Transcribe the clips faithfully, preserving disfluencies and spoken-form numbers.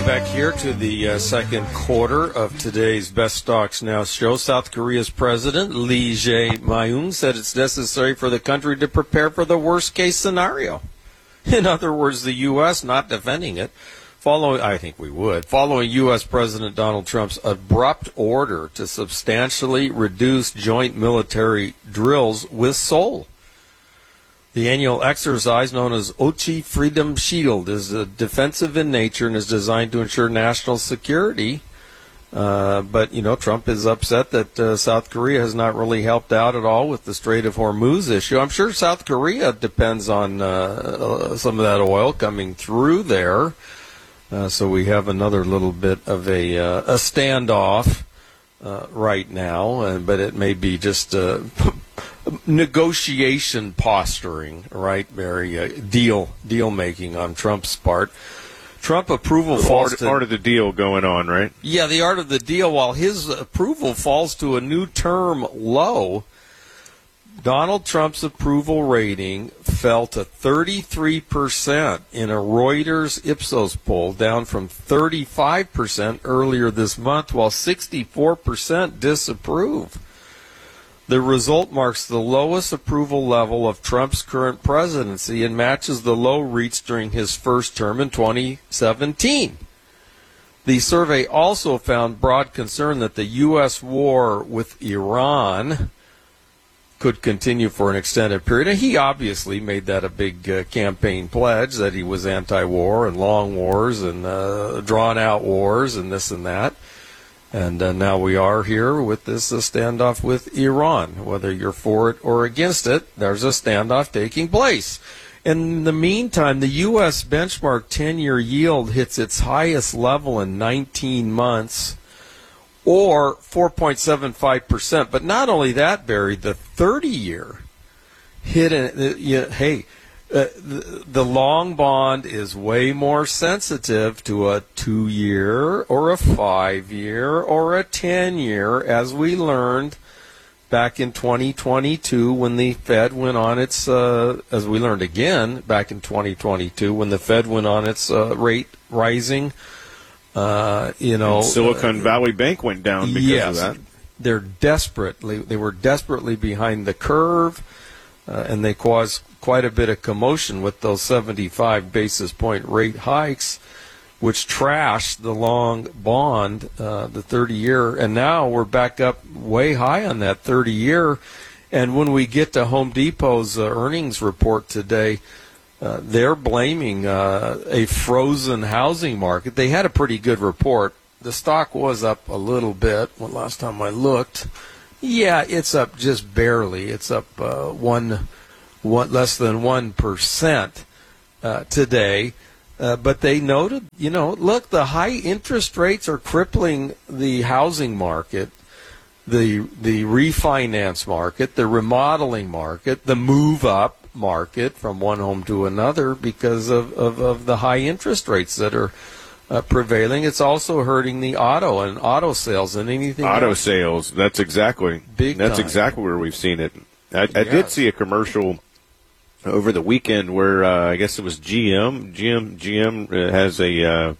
Welcome back here to the uh, second quarter of today's Best Stocks Now show. South Korea's president, Lee Jae-myung, said it's necessary for the country to prepare for the worst-case scenario. In other words, the U S not defending it. Following, I think we would, following U S President Donald Trump's abrupt order to substantially reduce joint military drills with Seoul. The annual exercise, known as Ochi Freedom Shield, is uh, defensive in nature and is designed to ensure national security. Uh, but, you know, Trump is upset that uh, South Korea has not really helped out at all with the Strait of Hormuz issue. I'm sure South Korea depends on uh, uh, some of that oil coming through there. Uh, so we have another little bit of a, uh, a standoff uh, right now, uh, but it may be just uh, negotiation posturing, right, Barry? Uh, deal deal making on Trump's part. Trump approval the falls art, to art of the deal going on, right? Yeah, the art of the deal. While his approval falls to a new term low, Donald Trump's approval rating fell to thirty-three percent in a Reuters Ipsos poll, down from thirty-five percent earlier this month, while sixty-four percent disapprove. The result marks the lowest approval level of Trump's current presidency and matches the low reached during his first term in twenty seventeen. The survey also found broad concern that the U S war with Iran could continue for an extended period. And he obviously made that a big uh, campaign pledge, that he was anti-war and long wars and uh, drawn-out wars and this and that. And uh, now we are here with this uh, standoff with Iran. Whether you're for it or against it, there's a standoff taking place. In the meantime, the U S benchmark ten-year yield hits its highest level in nineteen months, or four point seven five percent. But not only that, Barry, the thirty-year hit, a, you know, hey, uh, the, the long bond is way more sensitive to a two-year or a five-year or a ten-year, as we learned back in twenty twenty-two when the Fed went on its, uh, as we learned again back in twenty twenty-two when the Fed went on its uh, rate rising. Uh, you know, and Silicon uh, Valley Bank went down because yes, of that. They're desperately, they were desperately behind the curve, uh, and they caused quite a bit of commotion with those seventy-five basis point rate hikes, which trashed the long bond, uh, the thirty-year, and now we're back up way high on that thirty-year. And when we get to Home Depot's uh, earnings report today, Uh, they're blaming uh, a frozen housing market. They had a pretty good report. The stock was up a little bit when last time I looked. Yeah, it's up just barely. It's up uh, one, one less than one percent uh, today. Uh, but they noted, you know, look, the high interest rates are crippling the housing market, the the refinance market, the remodeling market, the move up market from one home to another because of, of, of the high interest rates that are uh, prevailing. It's also hurting the auto and auto sales and anything Auto else. sales, that's exactly Big that's time. exactly where we've seen it. I, I Yes. did see a commercial over the weekend where uh, I guess it was G M. G M G M has a uh,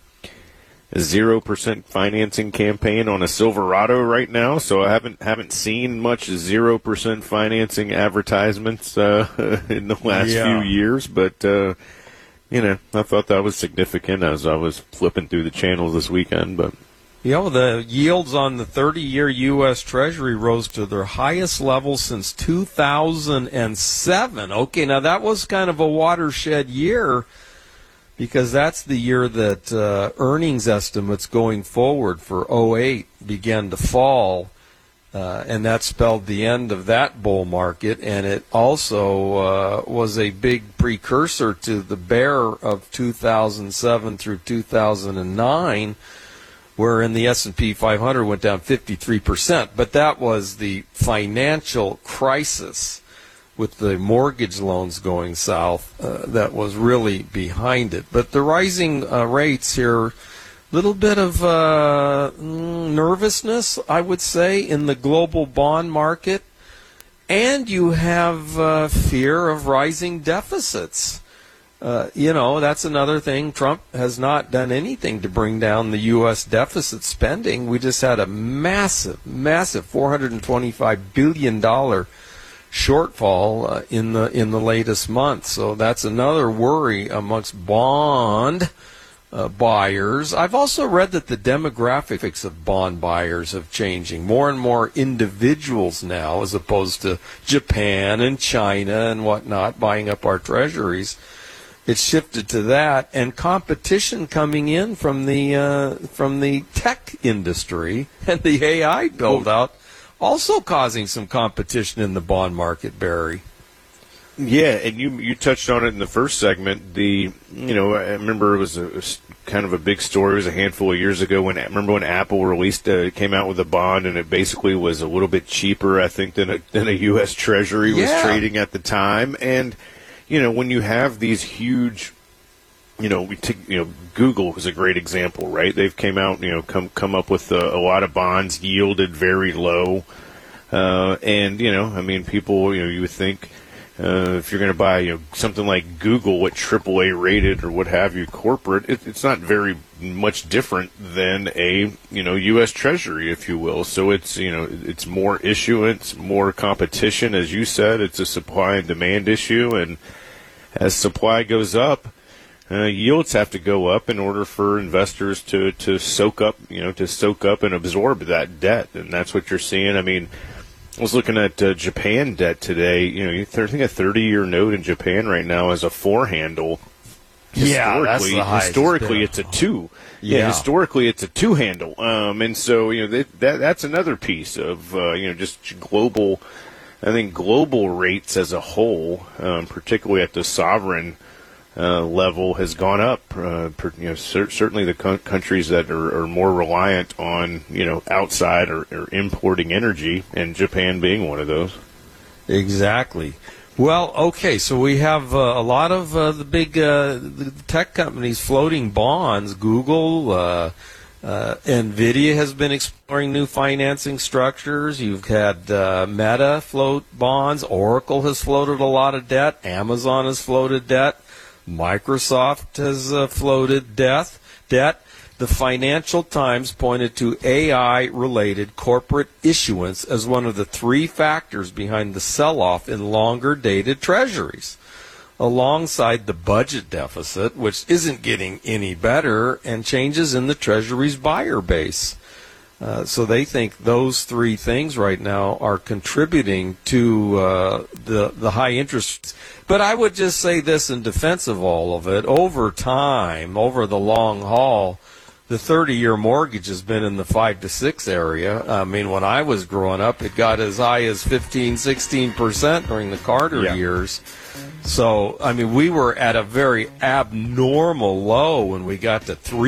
a zero percent financing campaign on a Silverado right now, so I haven't haven't seen much zero percent financing advertisements uh, in the last Yeah. few years. But uh, you know, I thought that was significant as I was flipping through the channels this weekend. But you know, the yields on the thirty-year U S Treasury rose to their highest level since two thousand seven. Okay, now that was kind of a watershed year, because that's the year that uh, earnings estimates going forward for oh eight began to fall, uh, and that spelled the end of that bull market, and it also uh, was a big precursor to the bear of two thousand seven through two thousand nine, wherein the S and P five hundred went down fifty-three percent. But that was the financial crisis with the mortgage loans going south uh, that was really behind it. But the rising uh, rates here, little bit of uh, nervousness, I would say, in the global bond market. And you have uh, fear of rising deficits. Uh, you know, that's another thing. Trump has not done anything to bring down the U S deficit spending. We just had a massive, massive four hundred twenty-five billion dollars shortfall uh, in the in the latest month. So that's another worry amongst bond uh, buyers. I've also read that the demographics of bond buyers have changing. More and more individuals now, as opposed to Japan and China and whatnot, buying up our treasuries. It's shifted to that, and competition coming in from the uh, from the tech industry and the A I build out, also causing some competition in the bond market, Barry. Yeah, and you you touched on it in the first segment. The you know I remember it was a, a kind of a big story. It was a handful of years ago when remember when Apple released uh, came out with a bond, and it basically was a little bit cheaper, I think, than a than a U S Treasury was Yeah. trading at the time. And you know, when you have these huge, you know, we take, you know, Google is a great example, right? They've came out, you know, come come up with a, a lot of bonds, yielded very low, uh, and you know, I mean, people, you know, you would think uh, if you're going to buy, you know, something like Google, what triple A rated or what have you, corporate, it, it's not very much different than a, you know, U S Treasury, if you will. So it's, you know, it's more issuance, more competition, as you said. It's a supply and demand issue, and as supply goes up, uh, yields have to go up in order for investors to, to soak up, you know, to soak up and absorb that debt, and that's what you're seeing. I mean, I was looking at uh, Japan debt today. You know, you th- I think a thirty-year note in Japan right now is a four handle. Yeah, that's the highest it's historically been. it's a two. Yeah. Yeah. historically it's a two handle. Um, and so you know that, that that's another piece of uh, you know just global. I think global rates as a whole, um, particularly at the sovereign uh, level, has gone up. Uh, per, you know, cer- certainly the co- countries that are, are more reliant on you know outside or, or importing energy, and Japan being one of those. Exactly. Well, okay, so we have uh, a lot of uh, the big uh, the tech companies floating bonds. Google, uh, uh, NVIDIA has been exploring new financing structures. You've had uh, Meta float bonds. Oracle has floated a lot of debt. Amazon has floated debt. Microsoft has uh, floated debt. debt. The Financial Times pointed to A I-related corporate issuance as one of the three factors behind the sell-off in longer-dated treasuries, alongside the budget deficit, which isn't getting any better, and changes in the Treasury's buyer base. Uh, so they think those three things right now are contributing to uh, the the high interest. But I would just say this in defense of all of it: over time, over the long haul, the thirty-year mortgage has been in the five to six area. I mean, when I was growing up, it got as high as fifteen, sixteen percent during the Carter Yeah. years. So, I mean, we were at a very abnormal low when we got to three